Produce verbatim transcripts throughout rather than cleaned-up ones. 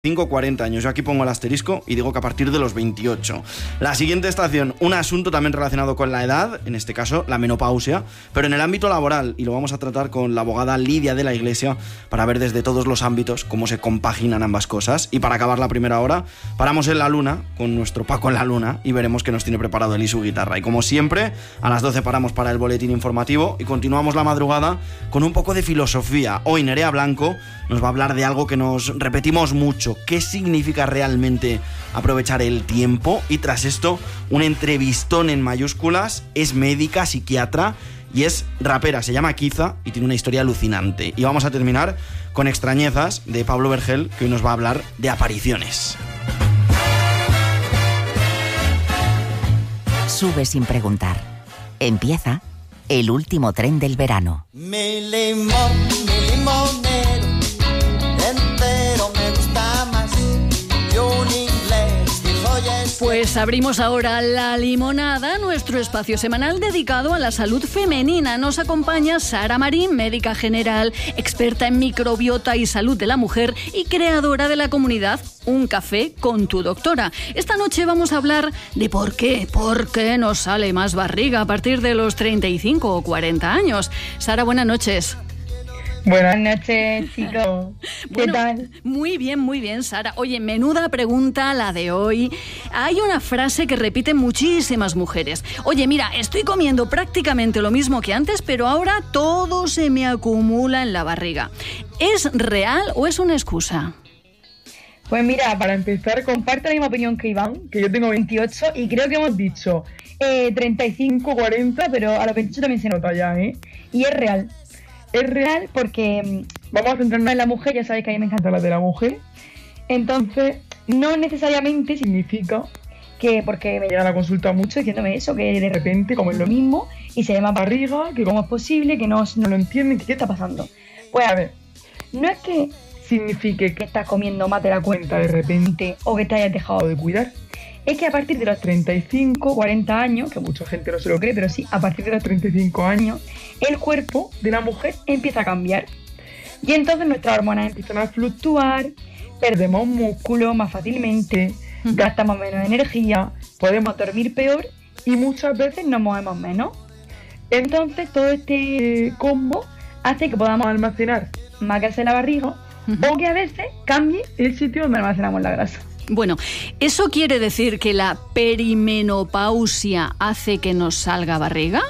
cinco cuarenta años. Yo aquí pongo el asterisco y digo que a partir de los veintiocho. La siguiente estación, un asunto también relacionado con la edad, en este caso la menopausia, pero en el ámbito laboral, y lo vamos a tratar con la abogada Lidia de la Iglesia para ver desde todos los ámbitos cómo se compaginan ambas cosas. Y para acabar la primera hora, paramos en la luna con nuestro Paco en la luna y veremos qué nos tiene preparado él y su guitarra. Y como siempre, a las doce paramos para el boletín informativo y continuamos la madrugada con un poco de filosofía. Hoy Nerea Blanco nos va a hablar de algo que nos repetimos mucho: qué significa realmente aprovechar el tiempo. Y tras esto, un entrevistón en mayúsculas. Es médica, psiquiatra y es rapera, se llama Kiza y tiene una historia alucinante. Y vamos a terminar con Extrañezas de Pablo Vergel, que hoy nos va a hablar de apariciones. Sube sin preguntar. Empieza el último tren del verano. Mi limón, mi limonero entero me gusta más. Y un inglés dijo yes. Pues abrimos ahora La Limonada, nuestro espacio semanal dedicado a la salud femenina. Nos acompaña Sara Marín, médica general, experta en microbiota y salud de la mujer y creadora de la comunidad Un Café con tu Doctora. Esta noche vamos a hablar de por qué, por qué nos sale más barriga a partir de los treinta y cinco o cuarenta años. Sara, buenas noches. Buenas noches, chicos. ¿Qué bueno, tal? Muy bien, muy bien, Sara. Oye, menuda pregunta la de hoy. Hay una frase que repiten muchísimas mujeres. Oye, mira, estoy comiendo prácticamente lo mismo que antes, pero ahora todo se me acumula en la barriga. ¿Es real o es una excusa? Pues mira, para empezar, comparto la misma opinión que Iván, que yo tengo veintiocho y creo que hemos dicho eh, treinta y cinco, cuarenta, pero a los veintiocho también se nota ya, ¿eh? Y es real. Es real porque vamos a centrarnos en la mujer, ya sabéis que a mí me encanta la de la mujer. Entonces, no necesariamente significa que, porque me llega a la consulta mucho diciéndome eso, que de repente comen lo mismo y se llama barriga, que cómo es posible, que no, no lo entienden, que qué está pasando. Pues a ver, no es que signifique que estás comiendo más de la cuenta de repente o que te hayas dejado de cuidar. Es que a partir de los treinta y cinco, cuarenta años, que mucha gente no se lo cree, pero sí, a partir de los treinta y cinco años, el cuerpo de la mujer empieza a cambiar. Y entonces nuestras hormonas empiezan a fluctuar, perdemos músculo más fácilmente, gastamos menos energía, podemos dormir peor y muchas veces nos movemos menos. Entonces todo este combo hace que podamos almacenar más grasa en la barriga, o que a veces cambie el sitio donde almacenamos la grasa. Bueno, ¿eso quiere decir que la perimenopausia hace que nos salga barriga?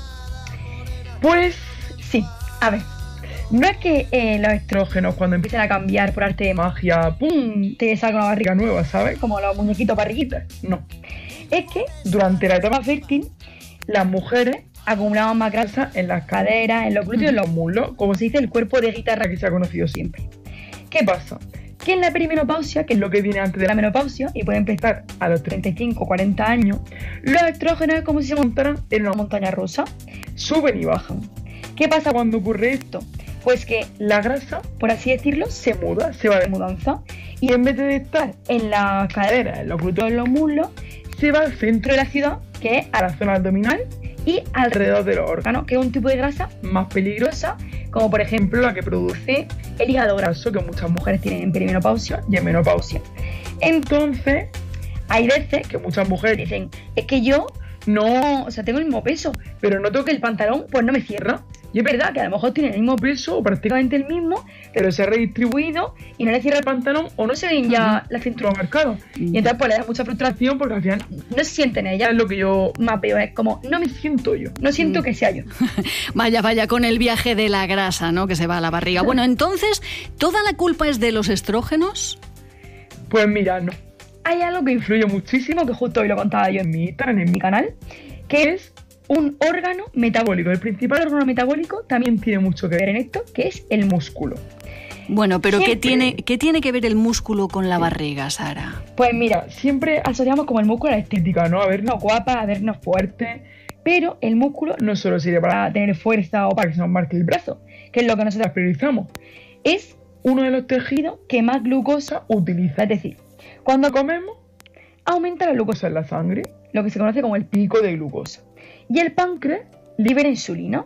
Pues sí, a ver, no es que eh, los estrógenos cuando empiezan a cambiar por arte de magia, ¡pum!, te salga una barriga nueva, ¿sabes? Como los muñequitos barriguitas, no. Es que durante la etapa fértil, las mujeres acumulamos más grasa en las caderas, en los glúteos y en los muslos, como se dice, el cuerpo de guitarra que se ha conocido siempre. ¿Qué pasa? Que en la perimenopausia, que es lo que viene antes de la menopausia y puede empezar a los treinta y cinco, cuarenta años, los estrógenos es como si se montaran en una montaña rusa, suben y bajan. ¿Qué pasa cuando ocurre esto? Pues que la grasa, por así decirlo, se muda, se va de mudanza y en vez de estar en las caderas, en los glúteos, en los muslos, se va al centro de la ciudad, que es a la zona abdominal y alrededor de los órganos, que es un tipo de grasa más peligrosa, como por ejemplo la que produce el hígado graso, que muchas mujeres tienen en perimenopausia y en menopausia. Entonces, hay veces que muchas mujeres dicen, es que yo no, o sea, tengo el mismo peso, pero noto que el pantalón pues no me cierra. Y es verdad que a lo mejor tiene el mismo peso o prácticamente el mismo, pero se ha redistribuido y no le cierra el pantalón o no se ven ya la cintura marcada. Y entonces pues le da mucha frustración porque al final no se sienten ellas. Es lo que yo mapeo, es como no me siento yo, no siento que sea yo. Vaya, vaya, con el viaje de la grasa, ¿no?, que se va a la barriga. Bueno, entonces, ¿toda la culpa es de los estrógenos? Pues mira, no. Hay algo que influye muchísimo, que justo hoy lo contaba yo en mi Instagram, en mi canal, que es un órgano metabólico. El principal órgano metabólico también tiene mucho que ver en esto, que es el músculo. Bueno, pero Siempre... ¿qué tiene, ¿qué tiene que ver el músculo con la barriga, Sara? Pues mira, siempre asociamos como el músculo a la estética, ¿no? A vernos guapas, a vernos fuertes. Pero el músculo no solo sirve para tener fuerza o para que se nos marque el brazo, que es lo que nosotros priorizamos. Es uno de los tejidos que más glucosa utiliza. Es decir, cuando comemos, aumenta la glucosa en la sangre, lo que se conoce como el pico de glucosa. Y el páncreas libera insulina.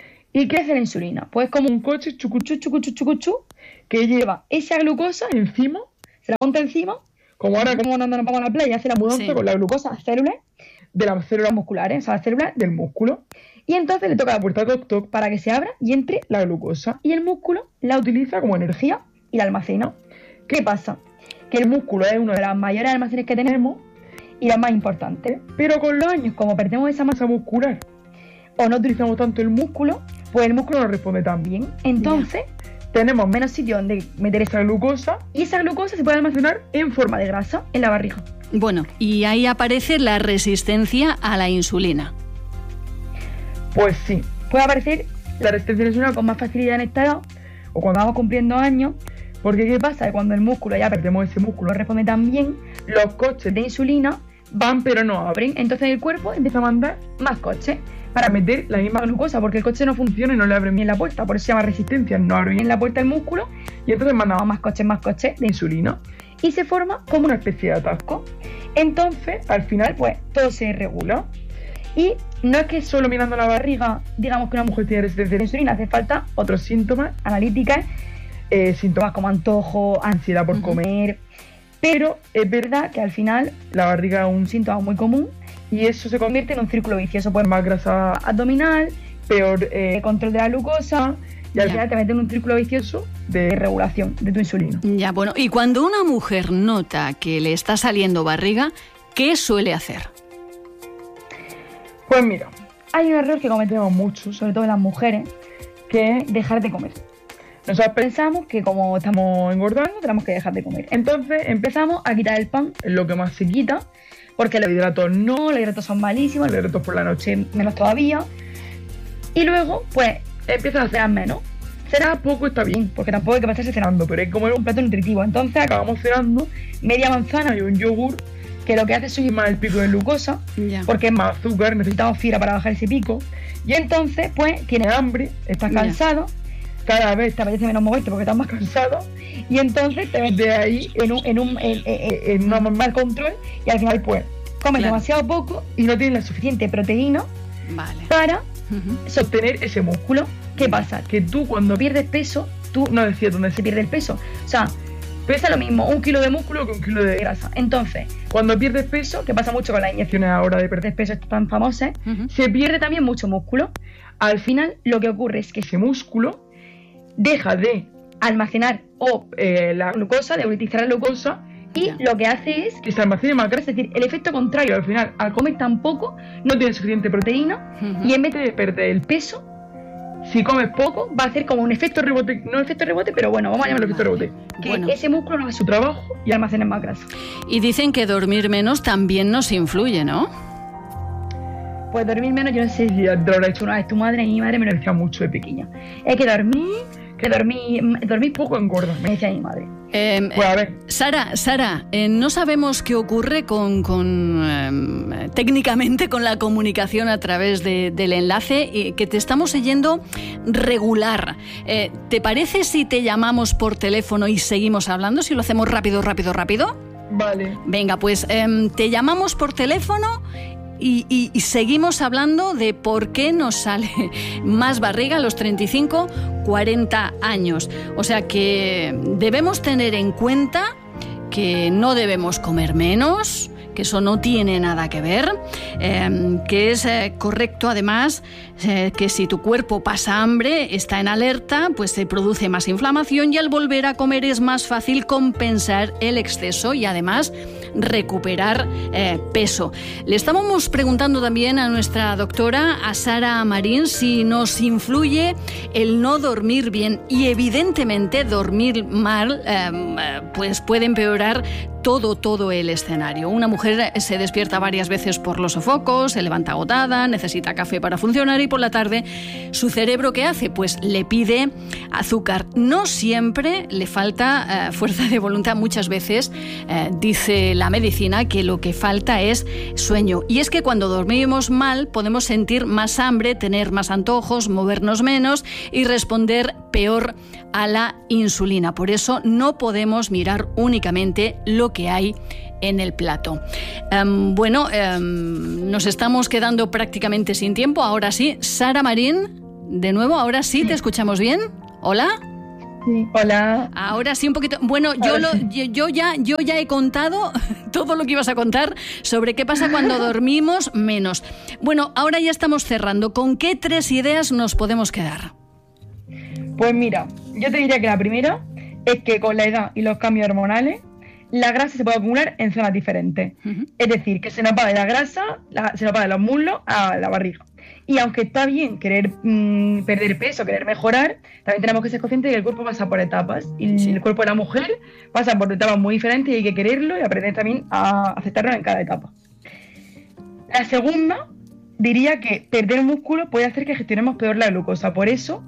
¿Y qué hace la insulina? Pues como un coche chucuchú, chucuchú, chucuchú, que lleva esa glucosa encima se la monta encima, como ahora como cuando nos vamos a la playa, hace la mudanza sí. con la glucosa a células de las células musculares, o sea, las células del músculo. Y entonces le toca la puerta toc toc para que se abra y entre la glucosa. Y el músculo la utiliza como energía y la almacena. ¿Qué pasa? Que el músculo es uno de los mayores almacenes que tenemos y los más importantes. Pero con los años, como perdemos esa masa muscular o no utilizamos tanto el músculo, pues el músculo no responde tan bien. Entonces, yeah. tenemos menos sitio donde meter esa glucosa y esa glucosa se puede almacenar en forma de grasa en la barriga. Bueno, y ahí aparece la resistencia a la insulina. Pues sí, puede aparecer la resistencia a la insulina con más facilidad en esta edad o cuando vamos cumpliendo años, porque ¿qué pasa? Que cuando el músculo, ya perdemos ese músculo, responde tan bien, los coches de insulina van pero no abren, entonces el cuerpo empieza a mandar más coches para meter la misma glucosa, porque el coche no funciona y no le abre bien la puerta, por eso se llama resistencia, no abre bien la puerta el músculo y entonces mandamos más coches, más coches de insulina y se forma como una especie de atasco. Entonces, al final, pues todo se regula. Y no es que solo mirando la barriga digamos que una mujer tiene resistencia a la insulina, hace falta otros síntomas, analíticas, eh, síntomas como antojo, ansiedad por uh-huh. comer, pero es verdad que al final la barriga es un síntoma muy común y eso se convierte en un círculo vicioso, pues más grasa abdominal, peor eh, control de la glucosa y al ya. final te mete en un círculo vicioso de regulación de tu insulina. Ya, bueno, y cuando una mujer nota que le está saliendo barriga, ¿qué suele hacer? Pues mira, hay un error que cometemos mucho, sobre todo las mujeres, que es dejar de comer. Nosotros pensamos que como estamos engordando tenemos que dejar de comer. Entonces empezamos a quitar el pan, es lo que más se quita, porque los hidratos no, los hidratos son malísimos, los hidratos por la noche menos todavía. Y luego, pues, empiezas a cenar menos. Cenar poco está bien, porque tampoco hay que pasarse cenando, pero hay que comer un plato nutritivo. Entonces acabamos cenando media manzana y un yogur, que lo que hace es subir más el pico de glucosa, yeah. porque es más azúcar, necesitamos fibra para bajar ese pico. Y entonces, pues, tienes hambre, estás cansado, yeah. cada vez te apetece menos moverte porque estás más cansado, y entonces te metes ahí en un, en un en, en, en un mal control, y al final, pues, comes claro. demasiado poco y no tienes la suficiente proteína vale. para uh-huh. sostener ese músculo. ¿Qué pasa? Que tú cuando pierdes peso, tú no decides dónde se pierde el peso. O sea, pesa lo mismo un kilo de músculo que un kilo de grasa. Entonces, cuando pierdes peso, que pasa mucho con las inyecciones ahora de perder peso estas tan famosas, uh-huh. se pierde también mucho músculo. Al final, lo que ocurre es que ese músculo deja de almacenar o eh, la glucosa, de utilizar la glucosa, y yeah. lo que hace es que se almacene más grasa. Es decir, el efecto contrario, al final, al comer tan poco, no tienes suficiente proteína, uh-huh. y en vez de perder el peso, si comes poco, va a hacer como un efecto rebote, no efecto rebote, pero bueno, vamos a llamarlo efecto rebote. Que bueno. ese músculo no hace su trabajo y almacena más grasa. Y dicen que dormir menos también nos influye, ¿no? Pues dormir menos, yo no sé si te lo habrá hecho una vez tu madre, y mi madre me lo decía mucho de pequeña. Es que dormir, que dormir, dormir poco engorda, me decía mi madre. Eh, pues a ver. Sara, Sara, eh, no sabemos qué ocurre con, con eh, técnicamente con la comunicación a través de, del enlace, eh, que te estamos oyendo regular. Eh, ¿Te parece si te llamamos por teléfono y seguimos hablando? Si lo hacemos rápido, rápido, rápido. Vale. Venga, pues eh, te llamamos por teléfono. Y, y, y seguimos hablando de por qué nos sale más barriga a los treinta y cinco, cuarenta años. O sea que debemos tener en cuenta que no debemos comer menos, que eso no tiene nada que ver, eh, que es eh, correcto además eh, que si tu cuerpo pasa hambre, está en alerta, pues se produce más inflamación y al volver a comer es más fácil compensar el exceso y además recuperar eh, peso. Le estábamos preguntando también a nuestra doctora, a Sara Marín, si nos influye el no dormir bien, y evidentemente dormir mal eh, pues puede empeorar todo, todo el escenario. Una mujer se despierta varias veces por los sofocos, se levanta agotada, necesita café para funcionar y por la tarde su cerebro, ¿qué hace? Pues le pide azúcar. No siempre le falta eh, fuerza de voluntad, muchas veces eh, dice la medicina que lo que falta es sueño. Y es que cuando dormimos mal podemos sentir más hambre, tener más antojos, movernos menos y responder peor a la insulina. Por eso no podemos mirar únicamente lo que hay en el plato. Um, bueno, um, nos estamos quedando prácticamente sin tiempo. Ahora sí, Sara Marín, de nuevo, ahora sí, ¿te escuchamos bien? ¿Hola? Sí. Hola. Ahora sí un poquito. Bueno, yo, lo, yo, yo, ya, yo ya he contado todo lo que ibas a contar sobre qué pasa cuando dormimos menos. Bueno, ahora ya estamos cerrando. ¿Con qué tres ideas nos podemos quedar? Pues mira, yo te diría que la primera es que con la edad y los cambios hormonales, la grasa se puede acumular en zonas diferentes. Uh-huh. Es decir, que se nos va de la grasa, la, se nos va de los muslos a la barriga. Y aunque está bien querer mmm, perder peso, querer mejorar, también tenemos que ser conscientes de que el cuerpo pasa por etapas. Y sí. el cuerpo de la mujer pasa por etapas muy diferentes y hay que quererlo y aprender también a aceptarlo en cada etapa. La segunda, diría que perder músculo puede hacer que gestionemos peor la glucosa. Por eso...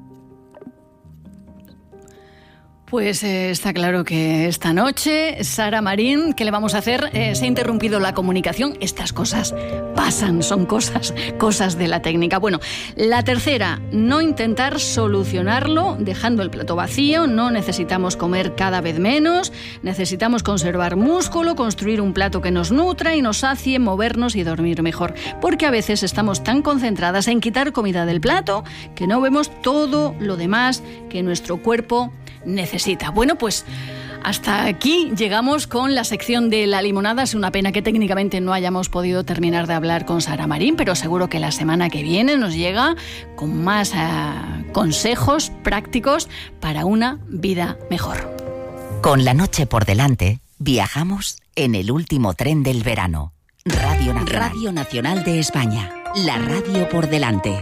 Pues eh, está claro que esta noche, Sara Marín, ¿qué le vamos a hacer? Eh, se ha interrumpido la comunicación. Estas cosas pasan, son cosas, cosas de la técnica. Bueno, la tercera, no intentar solucionarlo dejando el plato vacío. No necesitamos comer cada vez menos. Necesitamos conservar músculo, construir un plato que nos nutra y nos sacie, movernos y dormir mejor. Porque a veces estamos tan concentradas en quitar comida del plato que no vemos todo lo demás que nuestro cuerpo necesita. Bueno, pues hasta aquí llegamos con la sección de la limonada. Es una pena que técnicamente no hayamos podido terminar de hablar con Sara Marín, pero seguro que la semana que viene nos llega con más uh, consejos prácticos para una vida mejor. Con la noche por delante, viajamos en el último tren del verano. Radio Nacional, Radio Nacional de España. La radio por delante.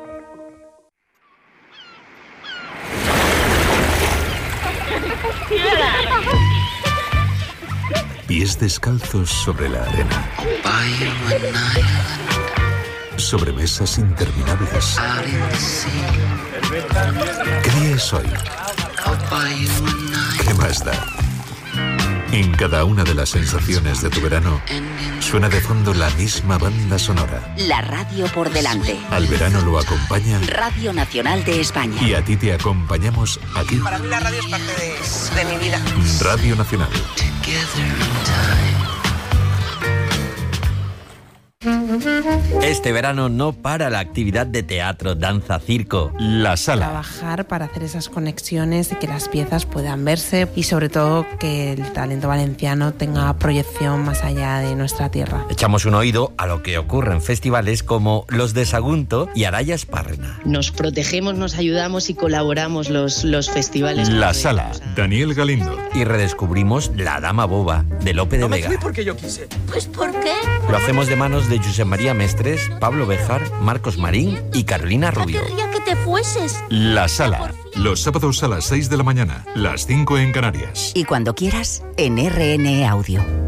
Pies descalzos sobre la arena. Sobremesas interminables. ¿Qué día es hoy? ¿Qué más da? En cada una de las sensaciones de tu verano suena de fondo la misma banda sonora. La radio por delante. Al verano lo acompaña Radio Nacional de España. Y a ti te acompañamos aquí. Para mí la radio es parte de, de mi vida. Radio Nacional. Este verano no para la actividad de teatro, danza, circo. La Sala. Trabajar para hacer esas conexiones y que las piezas puedan verse y sobre todo que el talento valenciano tenga proyección más allá de nuestra tierra. Echamos un oído a lo que ocurre en festivales como los de Sagunto y Araya Espárrena. Nos protegemos, nos ayudamos y colaboramos los, los festivales. La Sala. Daniel Galindo. Y redescubrimos La Dama Boba de Lope de no Vega. No me fui porque yo quise. Pues ¿por qué? Lo hacemos de manos de Josep María Mestres, Pablo Béjar, Marcos Marín y Carolina Rubio. No querría que te fueses. La Sala. Los sábados a las seis de la mañana, las cinco en Canarias. Y cuando quieras, en R N E Audio.